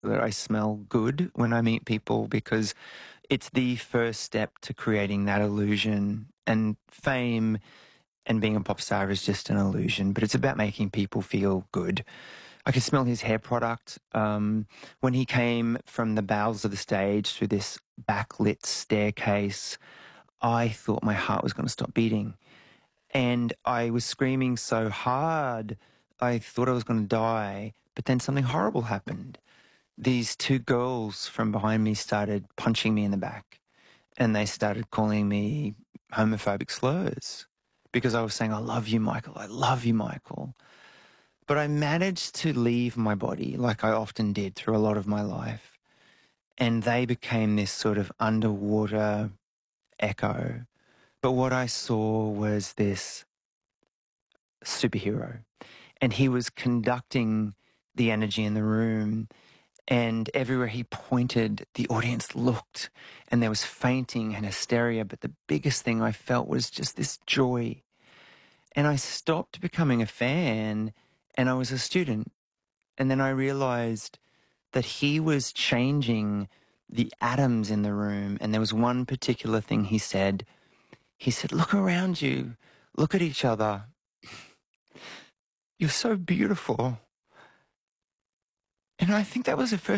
that I smell good when I meet people, because it's the first step to creating that illusion. And fame and being a pop star is just an illusion, but it's about making people feel good. I could smell his hair product. When he came from the bowels of the stage through this backlit staircase, I thought my heart was going to stop beating. And I was screaming so hard, I thought I was going to die. But then something horrible happened. These two girls from behind me started punching me in the back, and they started calling me homophobic slurs because I was saying, I love you, Michael. I love you, Michael. But I managed to leave my body, like I often did through a lot of my life. And they became this sort of underwater echo. But what I saw was this superhero, and he was conducting the energy in the room. And everywhere he pointed, the audience looked, and there was fainting and hysteria. But the biggest thing I felt was just this joy. And I stopped becoming a fan, and I was a student. And then I realized that he was changing the atoms in the room. And there was one particular thing he said. He said, look around you, look at each other. You're so beautiful. And I think that was the first